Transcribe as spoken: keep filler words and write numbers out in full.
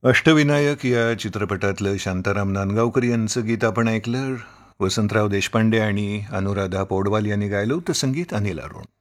अष्टविनायक या चित्रपटातलं शांताराम नांदगावकर यांचं गीत आपण ऐकलं. वसंतराव देशपांडे आणि अनुराधा पौडवाल यांनी गायलं होतं. संगीत अनिल अरुण.